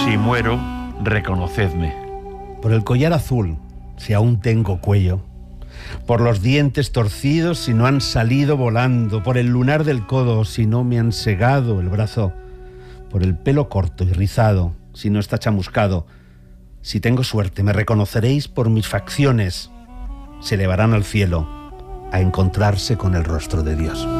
Si muero, reconocedme. Por el collar azul, si aún tengo cuello. Por los dientes torcidos, si no han salido volando. Por el lunar del codo, si no me han segado el brazo. Por el pelo corto y rizado, si no está chamuscado. Si tengo suerte, me reconoceréis por mis facciones. Se elevarán al cielo a encontrarse con el rostro de Dios.